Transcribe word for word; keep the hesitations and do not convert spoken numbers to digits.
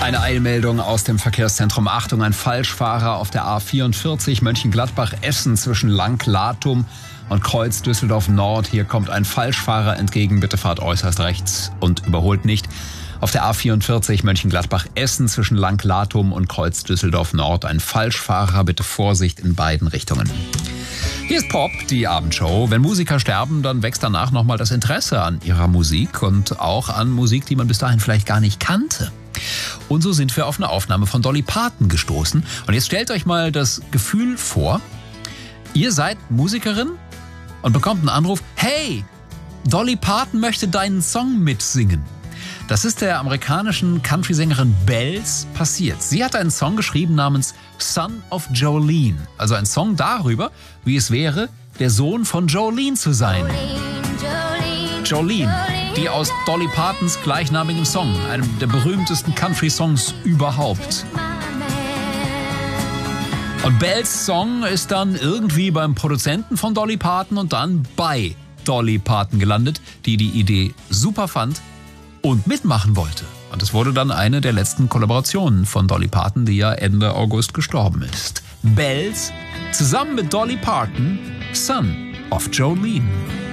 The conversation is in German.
Eine Eilmeldung aus dem Verkehrszentrum. Achtung, ein Falschfahrer auf der A vierundvierzig Mönchengladbach-Essen zwischen Langlatum und Kreuz Düsseldorf Nord. Hier kommt ein Falschfahrer entgegen. Bitte fahrt äußerst rechts und überholt nicht. Auf der A vierundvierzig Mönchengladbach-Essen zwischen Langlatum und Kreuz Düsseldorf Nord ein Falschfahrer. Bitte Vorsicht in beiden Richtungen. Hier ist Pop, die Abendshow. Wenn Musiker sterben, dann wächst danach nochmal das Interesse an ihrer Musik und auch an Musik, die man bis dahin vielleicht gar nicht kannte. Und so sind wir auf eine Aufnahme von Dolly Parton gestoßen. Und jetzt stellt euch mal das Gefühl vor, ihr seid Musikerin und bekommt einen Anruf, hey, Dolly Parton möchte deinen Song mitsingen. Das ist der amerikanischen Country-Sängerin Bells passiert. Sie hat einen Song geschrieben namens Son of Jolene. Also ein Song darüber, wie es wäre, der Sohn von Jolene zu sein. Jolene, Jolene, die aus Dolly Partons gleichnamigem Song, einem der berühmtesten Country-Songs überhaupt. Und Bells Song ist dann irgendwie beim Produzenten von Dolly Parton und dann bei Dolly Parton gelandet, die die Idee super fand und mitmachen wollte. Und es wurde dann eine der letzten Kollaborationen von Dolly Parton, die ja Ende August gestorben ist. Bells zusammen mit Dolly Parton, Son of Jolene.